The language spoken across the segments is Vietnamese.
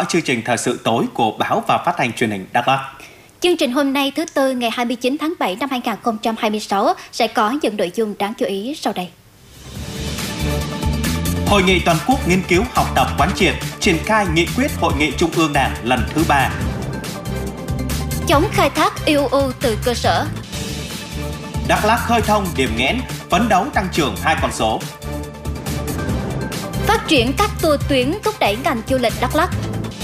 chương trình thời sự tối của Báo và Phát thanh Truyền hình Đắk Lắk. Chương trình hôm nay thứ Tư ngày 29 tháng 7 năm 2026 sẽ có những nội dung đáng chú ý sau đây. Hội nghị toàn quốc nghiên cứu học tập quán triệt, triển khai nghị quyết Hội nghị Trung ương Đảng lần thứ 3. Chống khai thác IUU từ cơ sở. Đắk Lắk khơi thông điểm nghẽn, phấn đấu tăng trưởng 2 con số. Phát triển các tour tuyến thúc đẩy ngành du lịch Đắk Lắk.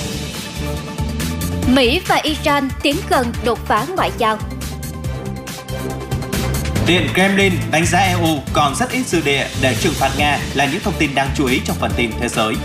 Mỹ và Iran tiến gần đột phá ngoại giao. Điện Kremlin đánh giá EU còn rất ít dư địa để trừng phạt Nga là những thông tin đáng chú ý trong phần tin thế giới.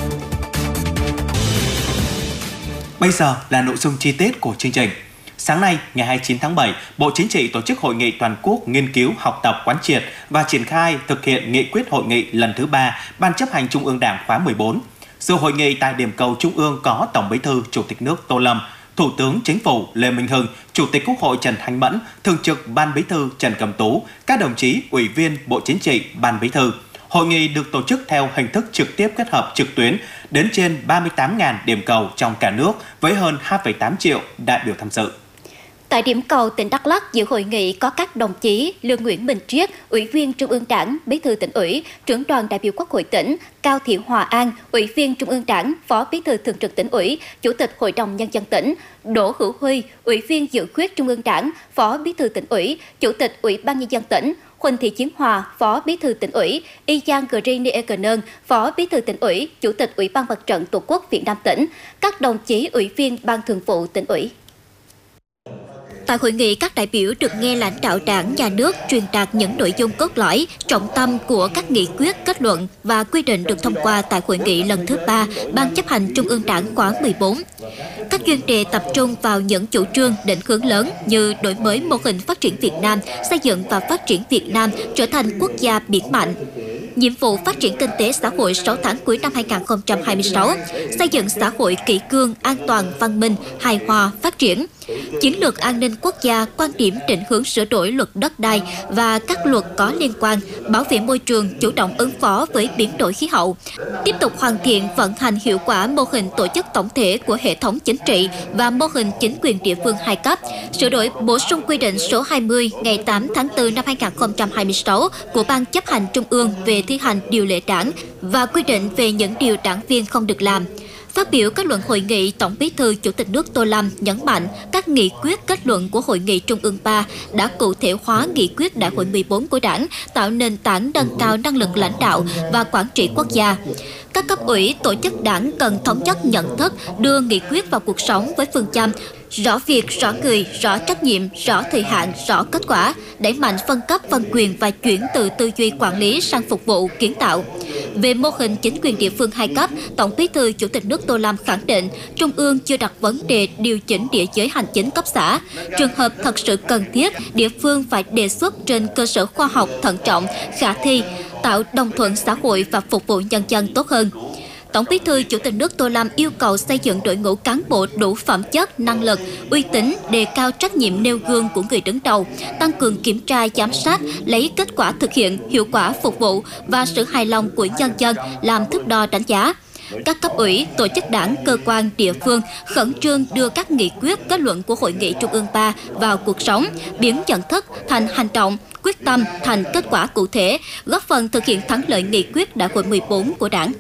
Bây giờ là nội dung chi tiết của chương trình. Sáng nay, ngày 29 tháng 7, Bộ Chính trị tổ chức Hội nghị toàn quốc nghiên cứu, học tập, quán triệt và triển khai thực hiện nghị quyết Hội nghị lần thứ 3 Ban chấp hành Trung ương Đảng khóa 14. Dự hội nghị tại điểm cầu Trung ương có Tổng Bí thư Chủ tịch nước Tô Lâm, Thủ tướng Chính phủ Lê Minh Hưng, Chủ tịch Quốc hội Trần Thanh Mẫn, Thường trực Ban Bí thư Trần Cẩm Tú, các đồng chí Ủy viên Bộ Chính trị, Ban Bí thư. Hội nghị được tổ chức theo hình thức trực tiếp kết hợp trực tuyến đến trên 38.000 điểm cầu trong cả nước với hơn 2,8 triệu đại biểu tham dự. Tại điểm cầu tỉnh Đắk Lắk, dự hội nghị có các đồng chí Lương Nguyễn Bình Triết, Ủy viên Trung ương Đảng, Bí thư Tỉnh ủy, Trưởng đoàn đại biểu Quốc hội tỉnh, Cao Thị Hòa An, Ủy viên Trung ương Đảng, Phó Bí thư Thường trực Tỉnh ủy, Chủ tịch Hội đồng Nhân dân tỉnh, Đỗ Hữu Huy, Ủy viên Dự khuyết Trung ương Đảng, Phó Bí thư Tỉnh ủy, Chủ tịch Ủy ban Nhân dân tỉnh, Huỳnh Thị Chiến Hòa, Phó Bí thư Tỉnh ủy, Y Giang Grini Ekernen, Phó Bí thư Tỉnh ủy, Chủ tịch Ủy ban Mặt trận Tổ quốc Việt Nam tỉnh, các đồng chí Ủy viên Ban Thường vụ Tỉnh ủy. Tại hội nghị, các đại biểu được nghe lãnh đạo Đảng, Nhà nước truyền đạt những nội dung cốt lõi, trọng tâm của các nghị quyết, kết luận và quy định được thông qua tại hội nghị lần thứ 3 Ban chấp hành Trung ương Đảng khóa 14. Các chuyên đề tập trung vào những chủ trương, định hướng lớn như đổi mới mô hình phát triển Việt Nam, xây dựng và phát triển Việt Nam trở thành quốc gia biển mạnh. Nhiệm vụ phát triển kinh tế xã hội 6 tháng cuối năm 2026, xây dựng xã hội kỷ cương, an toàn, văn minh, hài hòa, phát triển. Chiến lược an ninh quốc gia, quan điểm định hướng sửa đổi luật đất đai và các luật có liên quan, bảo vệ môi trường, chủ động ứng phó với biến đổi khí hậu. Tiếp tục hoàn thiện vận hành hiệu quả mô hình tổ chức tổng thể của hệ thống chính trị và mô hình chính quyền địa phương 2 cấp, sửa đổi bổ sung quy định số 20 ngày 8 tháng 4 năm 2026 của Ban chấp hành Trung ương về thi hành điều lệ đảng và quy định về những điều đảng viên không được làm. Phát biểu kết luận hội nghị, Tổng Bí thư Chủ tịch nước Tô Lâm nhấn mạnh các nghị quyết kết luận của Hội nghị Trung ương 3 đã cụ thể hóa nghị quyết Đại hội 14 của Đảng, tạo nền tảng nâng cao năng lực lãnh đạo và quản trị quốc gia. Các cấp ủy, tổ chức Đảng cần thống nhất nhận thức, đưa nghị quyết vào cuộc sống với phương châm rõ việc, rõ người, rõ trách nhiệm, rõ thời hạn, rõ kết quả, đẩy mạnh phân cấp, phân quyền và chuyển từ tư duy quản lý sang phục vụ, kiến tạo. Về mô hình chính quyền địa phương 2 cấp, Tổng Bí thư Chủ tịch nước Tô Lâm khẳng định Trung ương chưa đặt vấn đề điều chỉnh địa giới hành chính cấp xã. Trường hợp thật sự cần thiết, địa phương phải đề xuất trên cơ sở khoa học, thận trọng, khả thi, tạo đồng thuận xã hội và phục vụ nhân dân tốt hơn. Tổng Bí thư Chủ tịch nước Tô Lâm yêu cầu xây dựng đội ngũ cán bộ đủ phẩm chất, năng lực, uy tín, đề cao trách nhiệm nêu gương của người đứng đầu, tăng cường kiểm tra, giám sát, lấy kết quả thực hiện, hiệu quả phục vụ và sự hài lòng của nhân dân làm thước đo đánh giá. Các cấp ủy, tổ chức Đảng, cơ quan, địa phương khẩn trương đưa các nghị quyết, kết luận của Hội nghị Trung ương 3 vào cuộc sống, biến nhận thức thành hành động, quyết tâm thành kết quả cụ thể, góp phần thực hiện thắng lợi nghị quyết Đại hội 14 của Đảng.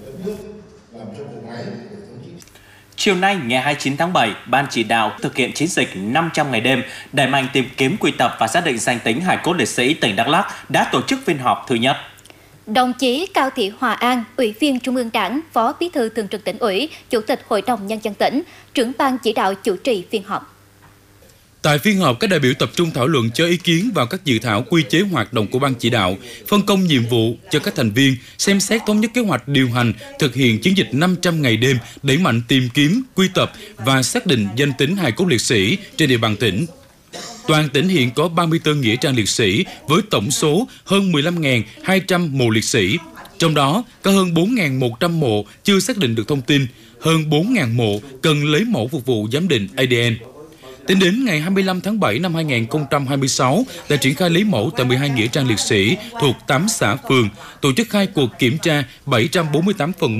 Chiều nay, ngày 29 tháng 7, Ban chỉ đạo thực hiện chiến dịch 500 ngày đêm, đẩy mạnh tìm kiếm, quy tập và xác định danh tính hài cốt liệt sĩ tỉnh Đắk Lắk đã tổ chức phiên họp thứ nhất. Đồng chí Cao Thị Hòa An, Ủy viên Trung ương Đảng, Phó Bí thư Thường trực Tỉnh ủy, Chủ tịch Hội đồng Nhân dân tỉnh, trưởng ban chỉ đạo chủ trì phiên họp. Tại phiên họp, các đại biểu tập trung thảo luận cho ý kiến vào các dự thảo quy chế hoạt động của Ban chỉ đạo, phân công nhiệm vụ cho các thành viên, xem xét thống nhất kế hoạch điều hành, thực hiện chiến dịch 500 ngày đêm, đẩy mạnh tìm kiếm, quy tập và xác định danh tính hài cốt liệt sĩ trên địa bàn tỉnh. Toàn tỉnh hiện có 34 nghĩa trang liệt sĩ với tổng số hơn 15.200 mộ liệt sĩ. Trong đó có hơn 4.100 mộ chưa xác định được thông tin, hơn 4.000 mộ cần lấy mẫu phục vụ giám định ADN. Tính đến ngày 25 tháng 7 năm 2026, đã triển khai lấy mẫu tại 12 nghĩa trang liệt sĩ thuộc 8 xã phường, tổ chức 2 cuộc kiểm tra 748 phần mộ,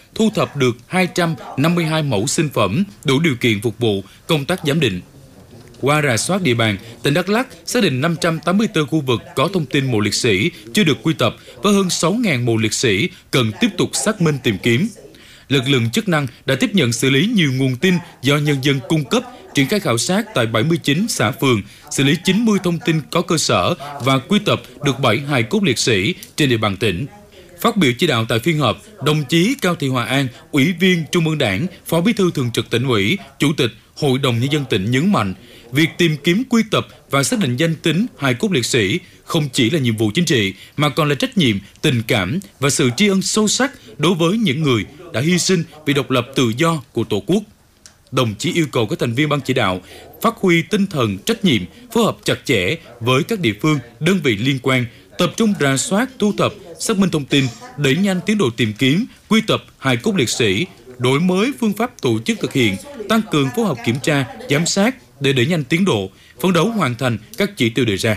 thu thập được 252 mẫu sinh phẩm đủ điều kiện phục vụ công tác giám định. Qua rà soát địa bàn, tỉnh Đắk Lắk xác định 584 khu vực có thông tin mộ liệt sĩ chưa được quy tập với hơn 6.000 mộ liệt sĩ cần tiếp tục xác minh tìm kiếm. Lực lượng chức năng đã tiếp nhận xử lý nhiều nguồn tin do nhân dân cung cấp, triển khai khảo sát tại 79 xã phường, xử lý 90 thông tin có cơ sở và quy tập được 7 hài cốt liệt sĩ trên địa bàn tỉnh. Phát biểu chỉ đạo tại phiên họp, đồng chí Cao Thị Hòa An, Ủy viên Trung ương Đảng, Phó Bí thư Thường trực Tỉnh ủy, Chủ tịch Hội đồng Nhân dân tỉnh nhấn mạnh, việc tìm kiếm quy tập và xác định danh tính hài cốt liệt sĩ không chỉ là nhiệm vụ chính trị mà còn là trách nhiệm, tình cảm và sự tri ân sâu sắc đối với những người đã hy sinh vì độc lập tự do của Tổ quốc. Đồng chí yêu cầu các thành viên ban chỉ đạo phát huy tinh thần trách nhiệm, phối hợp chặt chẽ với các địa phương, đơn vị liên quan, tập trung rà soát, thu thập, xác minh thông tin, đẩy nhanh tiến độ tìm kiếm, quy tập hài cốt liệt sĩ, đổi mới phương pháp tổ chức thực hiện, tăng cường phối hợp kiểm tra, giám sát để đẩy nhanh tiến độ, phấn đấu hoàn thành các chỉ tiêu đề ra.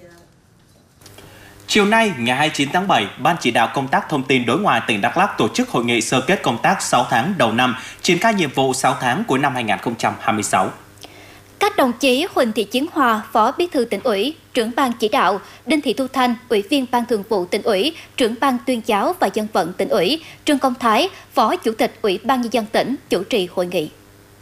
Chiều nay, ngày 29 tháng 7, Ban chỉ đạo công tác thông tin đối ngoại tỉnh Đắk Lắk tổ chức hội nghị sơ kết công tác 6 tháng đầu năm, triển khai nhiệm vụ 6 tháng cuối năm 2026. Các đồng chí Huỳnh Thị Chiến Hòa, Phó Bí thư Tỉnh ủy, trưởng ban chỉ đạo, Đinh Thị Thu Thanh, Ủy viên Ban Thường vụ Tỉnh ủy, trưởng ban Tuyên giáo và Dân vận Tỉnh ủy, Trương Công Thái, Phó Chủ tịch Ủy ban Nhân dân tỉnh chủ trì hội nghị.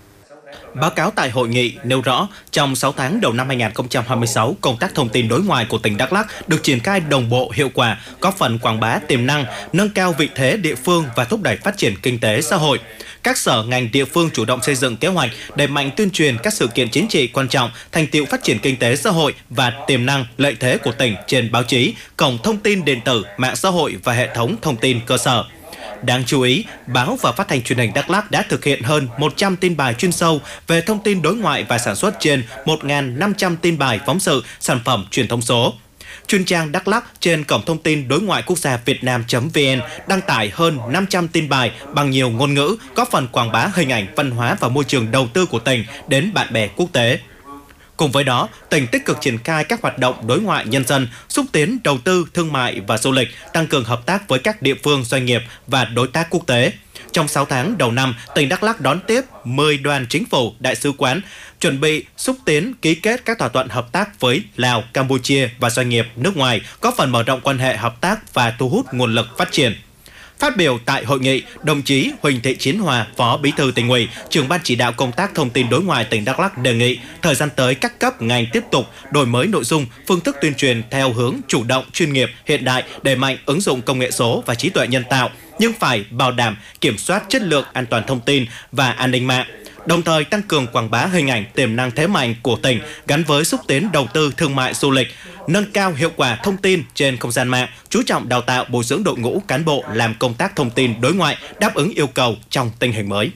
Báo cáo tại hội nghị nêu rõ, trong 6 tháng đầu năm 2026, công tác thông tin đối ngoại của tỉnh Đắk Lắk được triển khai đồng bộ, hiệu quả, góp phần quảng bá tiềm năng, nâng cao vị thế địa phương và thúc đẩy phát triển kinh tế xã hội. Các sở ngành địa phương chủ động xây dựng kế hoạch, đẩy mạnh tuyên truyền các sự kiện chính trị quan trọng, thành tựu phát triển kinh tế xã hội và tiềm năng lợi thế của tỉnh trên báo chí, cổng thông tin điện tử, mạng xã hội và hệ thống thông tin cơ sở. Đáng chú ý, báo và phát thanh truyền hình Đắk Lắk đã thực hiện hơn 100 tin bài chuyên sâu về thông tin đối ngoại và sản xuất trên 1.500 tin bài phóng sự, sản phẩm truyền thông số. Chuyên trang Đắk Lắk trên cổng thông tin đối ngoại quốc gia vietnam.vn đăng tải hơn 500 tin bài bằng nhiều ngôn ngữ, góp phần quảng bá hình ảnh, văn hóa và môi trường đầu tư của tỉnh đến bạn bè quốc tế. Cùng với đó, tỉnh tích cực triển khai các hoạt động đối ngoại nhân dân, xúc tiến đầu tư, thương mại và du lịch, tăng cường hợp tác với các địa phương, doanh nghiệp và đối tác quốc tế. Trong 6 tháng đầu năm, tỉnh Đắk Lắk đón tiếp 10 đoàn chính phủ, đại sứ quán, chuẩn bị xúc tiến ký kết các thỏa thuận hợp tác với Lào, Campuchia và doanh nghiệp nước ngoài, góp phần mở rộng quan hệ hợp tác và thu hút nguồn lực phát triển. Phát biểu tại hội nghị, đồng chí Huỳnh Thị Chiến Hòa, Phó Bí thư Tỉnh ủy, trưởng ban chỉ đạo công tác thông tin đối ngoại tỉnh Đắk Lắk đề nghị thời gian tới các cấp ngành tiếp tục đổi mới nội dung, phương thức tuyên truyền theo hướng chủ động, chuyên nghiệp, hiện đại, đẩy mạnh ứng dụng công nghệ số và trí tuệ nhân tạo, nhưng phải bảo đảm kiểm soát chất lượng, an toàn thông tin và an ninh mạng. Đồng thời tăng cường quảng bá hình ảnh, tiềm năng thế mạnh của tỉnh gắn với xúc tiến đầu tư, thương mại, du lịch, nâng cao hiệu quả thông tin trên không gian mạng, chú trọng đào tạo, bồi dưỡng đội ngũ cán bộ làm công tác thông tin đối ngoại đáp ứng yêu cầu trong tình hình mới.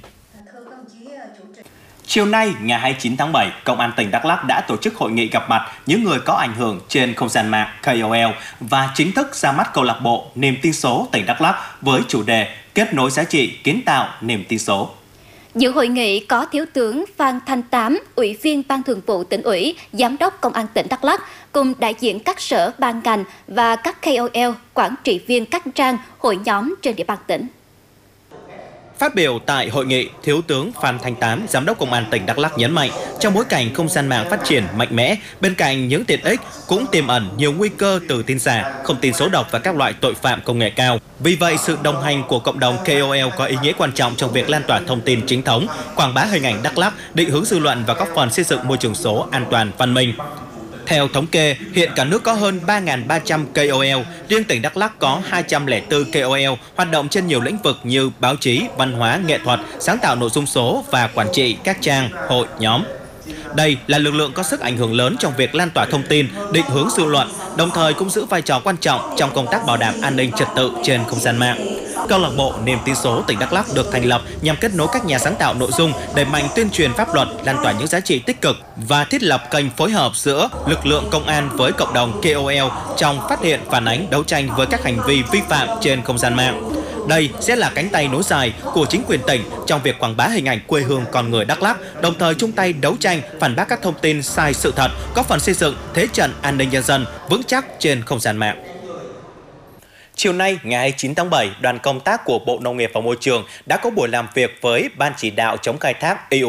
Chiều nay, ngày 29 tháng 7, Công an tỉnh Đắk Lắk đã tổ chức hội nghị gặp mặt những người có ảnh hưởng trên không gian mạng KOL và chính thức ra mắt câu lạc bộ Niềm tin số tỉnh Đắk Lắk với chủ đề kết nối giá trị, kiến tạo niềm tin số. Dự hội nghị có Thiếu tướng Phan Thanh Tám, Ủy viên Ban Thường vụ Tỉnh ủy, Giám đốc Công an tỉnh Đắk Lắk, cùng đại diện các sở ban ngành và các KOL, quản trị viên các trang, hội nhóm trên địa bàn tỉnh. Phát biểu tại hội nghị, Thiếu tướng Phan Thanh Tám, Giám đốc Công an tỉnh Đắk Lắk nhấn mạnh, trong bối cảnh không gian mạng phát triển mạnh mẽ, bên cạnh những tiện ích cũng tiềm ẩn nhiều nguy cơ từ tin giả, thông tin xấu độc và các loại tội phạm công nghệ cao. Vì vậy, sự đồng hành của cộng đồng KOL có ý nghĩa quan trọng trong việc lan tỏa thông tin chính thống, quảng bá hình ảnh Đắk Lắk, định hướng dư luận và góp phần xây dựng môi trường số an toàn, văn minh. Theo thống kê, hiện cả nước có hơn 3.300 KOL, riêng tỉnh Đắk Lắk có 204 KOL hoạt động trên nhiều lĩnh vực như báo chí, văn hóa, nghệ thuật, sáng tạo nội dung số và quản trị các trang, hội, nhóm. Đây là lực lượng có sức ảnh hưởng lớn trong việc lan tỏa thông tin, định hướng dư luận, đồng thời cũng giữ vai trò quan trọng trong công tác bảo đảm an ninh trật tự trên không gian mạng. Câu lạc bộ Niềm tin số tỉnh Đắk Lắk được thành lập nhằm kết nối các nhà sáng tạo nội dung, đẩy mạnh tuyên truyền pháp luật, lan tỏa những giá trị tích cực và thiết lập kênh phối hợp giữa lực lượng công an với cộng đồng KOL trong phát hiện, phản ánh, đấu tranh với các hành vi vi phạm trên không gian mạng. Đây sẽ là cánh tay nối dài của chính quyền tỉnh trong việc quảng bá hình ảnh quê hương con người Đắk Lắk, đồng thời chung tay đấu tranh, phản bác các thông tin sai sự thật, góp phần xây dựng thế trận an ninh nhân dân vững chắc trên không gian mạng. Chiều nay, ngày 29 tháng 7, đoàn công tác của Bộ Nông nghiệp và Môi trường đã có buổi làm việc với Ban chỉ đạo chống khai thác